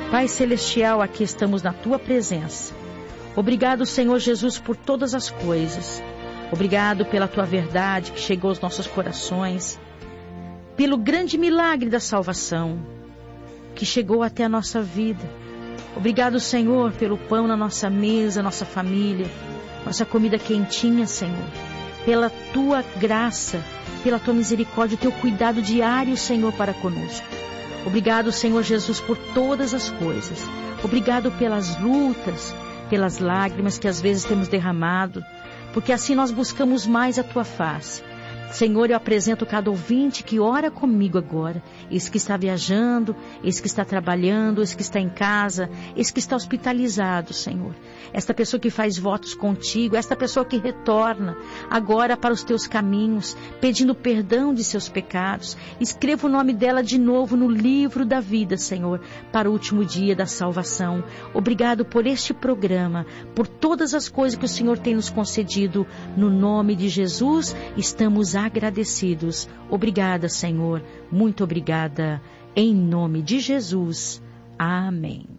Pai Celestial, aqui estamos na Tua presença. Obrigado, Senhor Jesus, por todas as coisas. Obrigado pela Tua verdade que chegou aos nossos corações. Pelo grande milagre da salvação que chegou até a nossa vida. Obrigado, Senhor, pelo pão na nossa mesa, nossa família, nossa comida quentinha, Senhor. Pela Tua graça, pela Tua misericórdia, o Teu cuidado diário, Senhor, para conosco. Obrigado, Senhor Jesus, por todas as coisas. Obrigado pelas lutas, pelas lágrimas que às vezes temos derramado, porque assim nós buscamos mais a Tua face. Senhor, eu apresento cada ouvinte que ora comigo agora. Esse que está viajando, esse que está trabalhando, esse que está em casa, esse que está hospitalizado, Senhor. Esta pessoa que faz votos contigo, esta pessoa que retorna agora para os Teus caminhos, pedindo perdão de seus pecados. Escreva o nome dela de novo no livro da vida, Senhor, para o último dia da salvação. Obrigado por este programa, por todas as coisas que o Senhor tem nos concedido. No nome de Jesus, estamos agradecidos. Obrigada, Senhor. Muito obrigada. Em nome de Jesus. Amém.